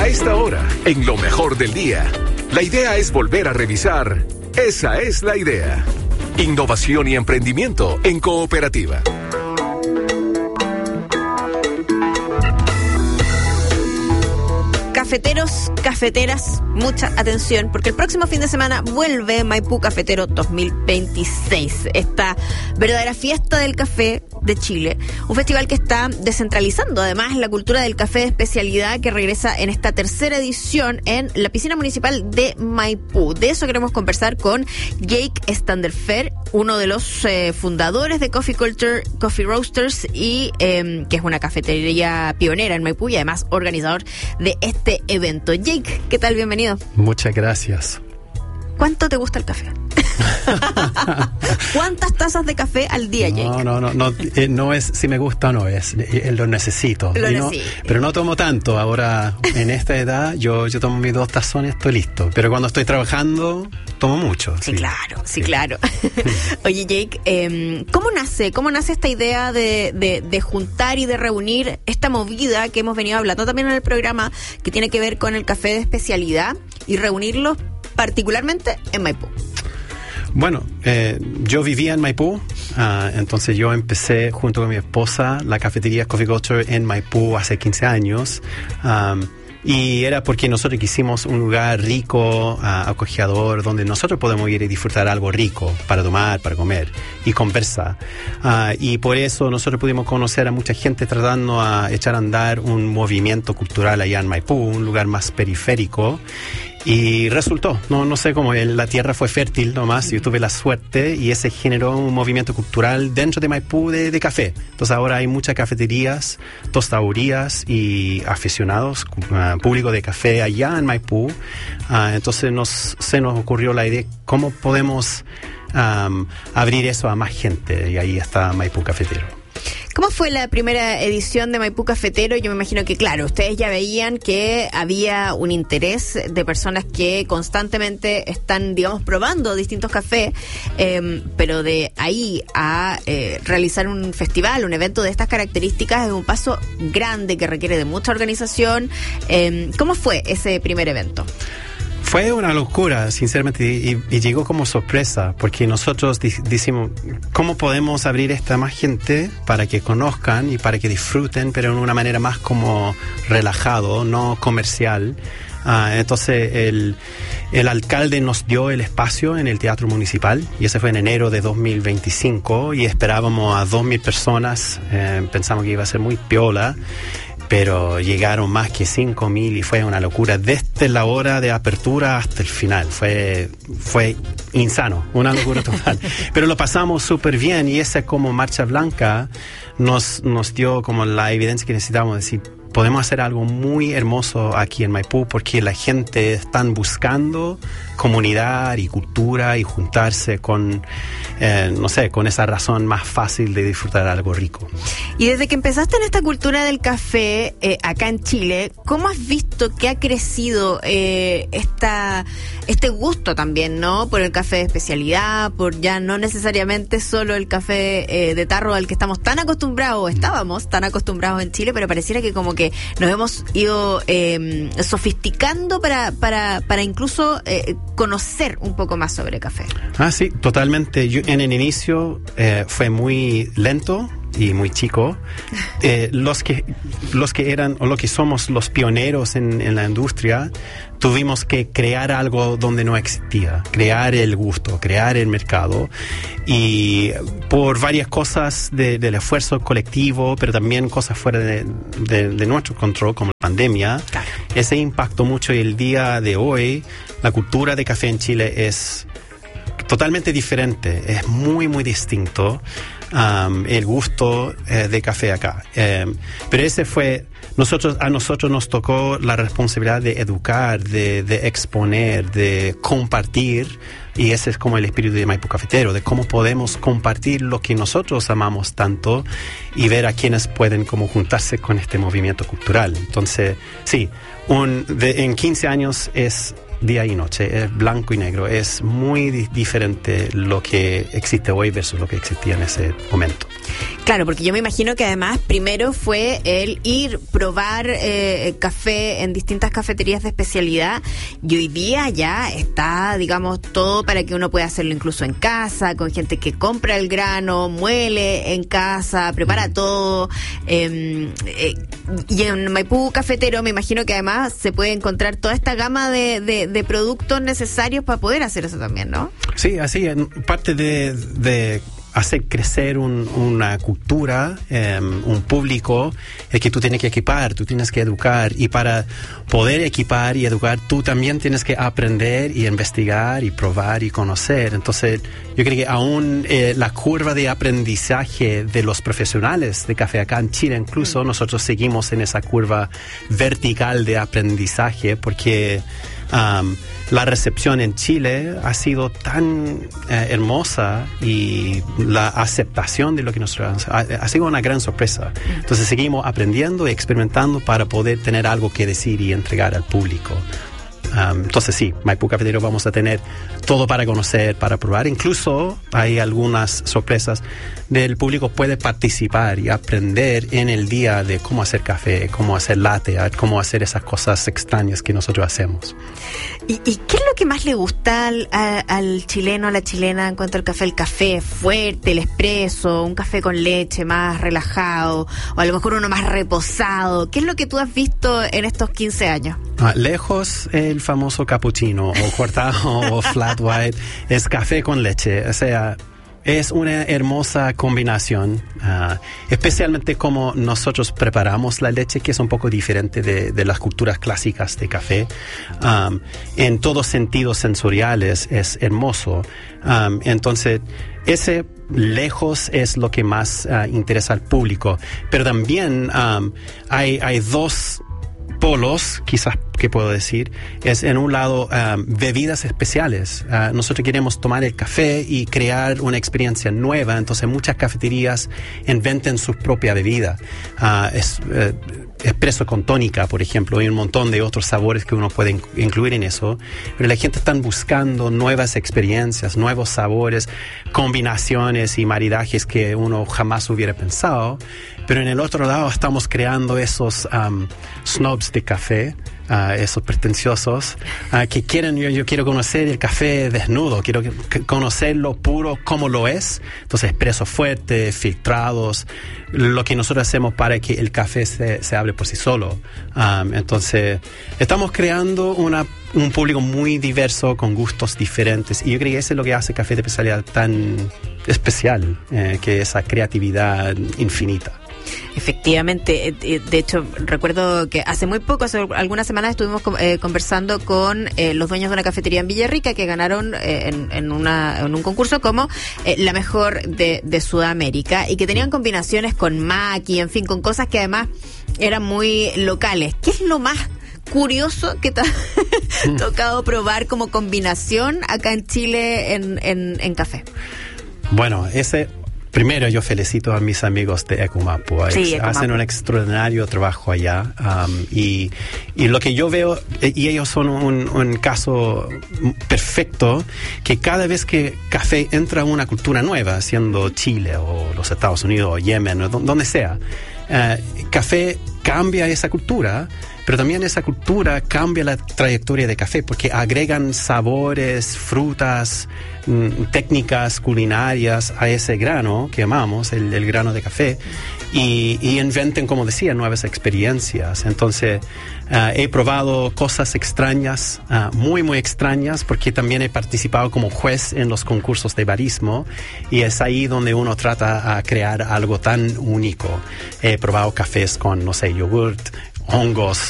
esta hora, en lo mejor del día. La idea es volver a revisar. Esa es la idea. Innovación y emprendimiento en cooperativa. Cafeteros, cafeteras, mucha atención, porque el próximo fin de semana vuelve Maipú Cafetero 2026, esta verdadera fiesta del café de Chile, un festival que está descentralizando además la cultura del café de especialidad, que regresa en esta tercera edición en la piscina municipal de Maipú. De eso queremos conversar con Jake Standerfer, uno de los fundadores de Coffee Culture Coffee Roasters y que es una cafetería pionera en Maipú y además organizador de este evento. Jake, ¿qué tal? Bienvenido. Muchas gracias. ¿Cuánto te gusta el café? ¿Cuántas tazas de café al día, Jake? No es si me gusta o no, lo necesito. Pero no tomo tanto. Ahora, en esta edad, yo tomo mis 2 tazones, estoy listo. Pero cuando estoy trabajando, tomo mucho. Sí, claro. Oye, Jake, ¿cómo nace esta idea de juntar y de reunir esta movida que hemos venido hablando también en el programa, que tiene que ver con el café de especialidad y reunirlos particularmente en Maipú? Bueno, yo vivía en Maipú, entonces yo empecé junto con mi esposa la cafetería Coffee Culture en Maipú hace 15 años. Y era porque nosotros quisimos un lugar rico, acogedor, donde nosotros podemos ir y disfrutar algo rico para tomar, para comer y conversar. Y por eso nosotros pudimos conocer a mucha gente tratando a echar a andar un movimiento cultural allá en Maipú, un lugar más periférico. Y resultó, no sé cómo, la tierra fue fértil nomás, yo tuve la suerte y ese generó un movimiento cultural dentro de Maipú de café. Entonces ahora hay muchas cafeterías, tostadurías y aficionados, público de café allá en Maipú. Entonces se nos ocurrió la idea, ¿cómo podemos abrir eso a más gente? Y ahí está Maipú Cafetero. ¿Cómo fue la primera edición de Maipú Cafetero? Yo me imagino que, claro, ustedes ya veían que había un interés de personas que constantemente están, digamos, probando distintos cafés, pero de ahí a realizar un festival, un evento de estas características, es un paso grande que requiere de mucha organización. ¿Cómo fue ese primer evento? Fue una locura, sinceramente, y llegó como sorpresa, porque nosotros decimos, ¿cómo podemos abrir esta más gente para que conozcan y para que disfruten, pero en una manera más como relajado, no comercial? Entonces el alcalde nos dio el espacio en el Teatro Municipal, y ese fue en enero de 2025, y esperábamos a 2,000 personas, pensamos que iba a ser muy piola, pero llegaron más que 5,000 y fue una locura desde la hora de apertura hasta el final. Fue insano, una locura total. Pero lo pasamos súper bien, y esa como marcha blanca nos dio como la evidencia que necesitábamos, decir, podemos hacer algo muy hermoso aquí en Maipú, porque la gente está buscando comunidad y cultura y juntarse con, con esa razón más fácil de disfrutar algo rico. Y desde que empezaste en esta cultura del café acá en Chile, ¿cómo has visto que ha crecido este gusto también, ¿no? Por el café de especialidad, por ya no necesariamente solo el café de tarro al que estamos tan acostumbrados, estábamos tan acostumbrados en Chile, pero pareciera que como que nos hemos ido sofisticando para incluso conocer un poco más sobre café. Sí, totalmente. Yo, en el inicio fue muy lento y muy chico. Los que eran o lo que somos los pioneros en la industria, tuvimos que crear algo donde no existía, crear el gusto, crear el mercado, y por varias cosas del esfuerzo colectivo, pero también cosas fuera de nuestro control, como la pandemia, claro. Ese impactó mucho, y el día de hoy la cultura de café en Chile es totalmente diferente, es muy muy distinto. El gusto de café acá, pero ese fue a nosotros nos tocó la responsabilidad de educar, de exponer, de compartir, y ese es como el espíritu de Maipú Cafetero, de cómo podemos compartir lo que nosotros amamos tanto y ver a quienes pueden como juntarse con este movimiento cultural. Entonces sí, en 15 años es día y noche, es blanco y negro. Es muy diferente lo que existe hoy versus lo que existía en ese momento. Claro, porque yo me imagino que además primero fue el ir, probar café en distintas cafeterías de especialidad, y hoy día ya está, digamos, todo para que uno pueda hacerlo incluso en casa, con gente que compra el grano, muele en casa, prepara todo. Y en Maipú Cafetero me imagino que además se puede encontrar toda esta gama de productos necesarios para poder hacer eso también, ¿no? Sí, así, parte de hacer crecer una cultura, un público, es que tú tienes que equipar, tú tienes que educar, y para poder equipar y educar tú también tienes que aprender y investigar y probar y conocer. Entonces yo creo que aún la curva de aprendizaje de los profesionales de café acá en Chile, incluso nosotros seguimos en esa curva vertical de aprendizaje, porque la recepción en Chile ha sido tan hermosa, y la aceptación de lo que nosotros ha sido una gran sorpresa. Entonces seguimos aprendiendo y experimentando para poder tener algo que decir y entregar al público. Entonces sí, Maipú Cafetero vamos a tener todo para conocer, para probar. Incluso hay algunas sorpresas del público, puede participar y aprender en el día de cómo hacer café, cómo hacer latte art, cómo hacer esas cosas extrañas que nosotros hacemos. ¿Y qué es lo que más le gusta al chileno, a la chilena en cuanto al café? ¿El café fuerte, el espresso, un café con leche más relajado, o a lo mejor uno más reposado? ¿Qué es lo que tú has visto en estos 15 años? Lejos el famoso cappuccino o cortado o flat white, es café con leche. O sea, es una hermosa combinación, especialmente como nosotros preparamos la leche, que es un poco diferente de las culturas clásicas de café. En todos sentidos sensoriales es hermoso. Entonces, ese lejos es lo que más interesa al público. Pero también hay dos polos, quizás que puedo decir, es en un lado bebidas especiales. Nosotros queremos tomar el café y crear una experiencia nueva, entonces muchas cafeterías inventan su propia bebida. Espresso con tónica, por ejemplo, y un montón de otros sabores que uno puede incluir en eso, pero la gente está buscando nuevas experiencias, nuevos sabores, combinaciones y maridajes que uno jamás hubiera pensado. Pero en el otro lado estamos creando esos snobs de café, esos pretenciosos, que quieren, yo quiero conocer el café desnudo, quiero conocerlo puro como lo es. Entonces, expresos fuertes, filtrados, lo que nosotros hacemos para que el café se hable por sí solo. Entonces, estamos creando un público muy diverso, con gustos diferentes, y yo creo que eso es lo que hace Café de Especialidad tan especial, que esa creatividad infinita. Efectivamente, de hecho recuerdo que hace muy poco, hace algunas semanas estuvimos conversando con los dueños de una cafetería en Villarrica que ganaron en un concurso como la mejor de Sudamérica, y que tenían combinaciones con maqui, en fin, con cosas que además eran muy locales. ¿Qué es lo más curioso que te ha tocado probar como combinación acá en Chile en café? Bueno, primero, yo felicito a mis amigos de Ecumapu. Sí, hacen un extraordinario trabajo allá. Y lo que yo veo, y ellos son un caso perfecto, que cada vez que café entra a una cultura nueva, siendo Chile o los Estados Unidos o Yemen o donde sea, café cambia esa cultura, pero también esa cultura cambia la trayectoria de café, porque agregan sabores, frutas, técnicas culinarias a ese grano que amamos, el grano de café, y inventen, como decía, nuevas experiencias. Entonces, he probado cosas extrañas, muy, muy extrañas, porque también he participado como juez en los concursos de barismo, y es ahí donde uno trata a crear algo tan único. He probado cafés con, no sé, yogurt, hongos,